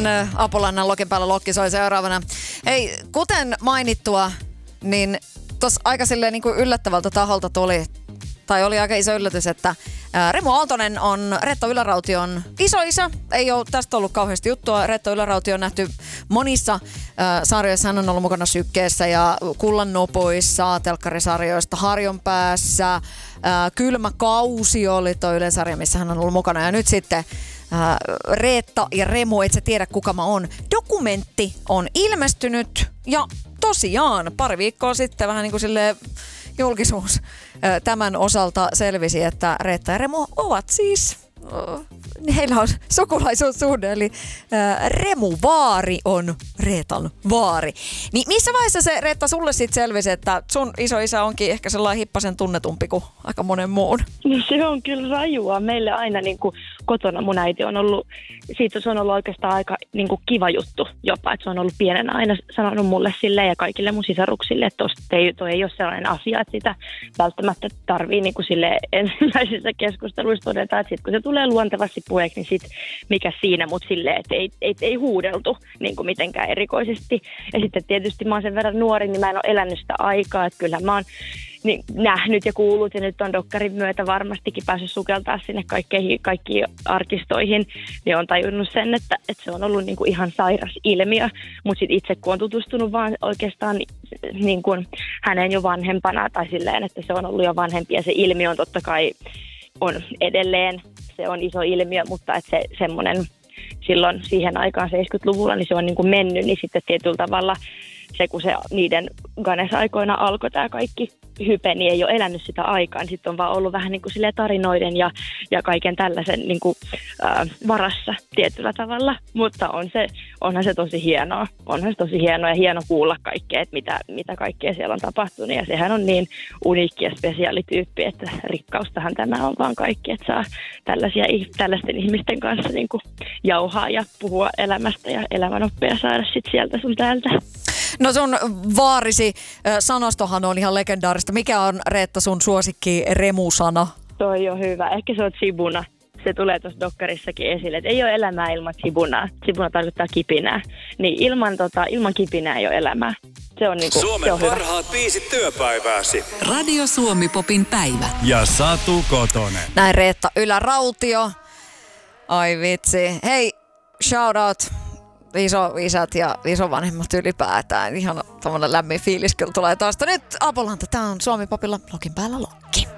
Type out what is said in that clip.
Apolannan Lokin päällä Lokki soi seuraavana. Hei, kuten mainittua, niin tuossa aika silleen niin kuin yllättävältä taholta tuli, tai oli aika iso yllätys, että Remu Aaltonen on Reetta Yläraution isoisä. Ei ole tästä ollut kauheasti juttua. Reetta Ylärautio on nähty monissa sarjoissa. Hän on ollut mukana Sykkeessä ja Kullannupuissa, telkkarisarjoista Harjon päässä. Kylmä kausi oli tuo Ylen sarja, missä hän on ollut mukana. Ja nyt sitten Reetta ja Remu, et sä tiedä kuka mä oon. Dokumentti on ilmestynyt ja tosiaan pari viikkoa sitten vähän niin kuin silleen julkisuus tämän osalta selvisi, että Reetta ja Remu ovat siis, heillä on sukulaisuussuhde, eli Remu vaari on Reetan vaari. Niin missä vaiheessa se, Reetta, sulle sitten selvisi, että sun isoisä onkin ehkä sellainen hippasen tunnetumpi kuin aika monen muun? No se on kyllä rajua. Meille aina niin kuin kotona mun äiti on ollut, siitä se on ollut oikeastaan aika niin kuin kiva juttu jopa, että se on ollut pienenä aina sanonut mulle silleen ja kaikille mun sisaruksille, että toi ei ole sellainen asia, että sitä välttämättä tarvii niin kuin silleen ensimmäisissä keskusteluissa todeta, että sit kun se tulee luontevasti puheeksi, niin sit mikä siinä, mutta silleen, että ei huudeltu niin kuin mitenkään erikoisesti. Ja sitten tietysti mä oon sen verran nuori, niin mä en ole elänyt sitä aikaa, että kyllä mä oon niin nähnyt ja kuullut ja nyt on dokkarin myötä varmastikin päässyt sukeltaa sinne kaikkiin arkistoihin, niin on tajunnut sen, että se on ollut niin kuin ihan sairas ilmiö, mutta sitten itse kun on tutustunut vaan oikeastaan niin kuin hänen jo vanhempana tai silleen, että se on ollut jo vanhempi ja se ilmiö on totta kai on edelleen, se on iso ilmiö, mutta että se semmoinen silloin siihen aikaan 70-luvulla, niin se on niin kuin mennyt, niin sitten tietyllä tavalla se, kun se niiden Ganes-aikoina alkoi tämä kaikki hype, niin ei ole elänyt sitä aikaa. Sitten on vaan ollut vähän niin kuin silleen tarinoiden ja kaiken tällaisen niin kuin, varassa tietyllä tavalla. Mutta onhan se tosi hienoa. Onhan se tosi hienoa ja hieno kuulla kaikkea, että mitä kaikkea siellä on tapahtunut. Ja sehän on niin uniikki ja spesiaalityyppi, että rikkaustahan tämä on vaan kaikki, että saa tällaisten ihmisten kanssa niin kuin jauhaa ja puhua elämästä ja elämänoppia saada sitten sieltä sun täältä. No sun vaarisi sanastohan on ihan legendaarista. Mikä on, Reetta, sun suosikki Remu-sana? Toi on hyvä. Ehkä se on tsibuna. Se tulee tuossa dokkarissakin esille, että ei ole elämää ilman tsibunaa. Tsibuna tarkoittaa kipinää. Niin ilman kipinää ei ole elämää. Se on niinku, Suomen se on parhaat biisit työpäivääsi. Radio Suomi Popin päivä. Ja Satu Kotonen. Näin Reetta Ylärautio. Ai vitsi. Hei, shout out. Iso-isät ja isovanhemmat ylipäätään. Ihan tommonen lämmin fiilis kyllä tulee taas. Nyt Apolanta, tää on Suomi Popilla Lokin päällä Lokki.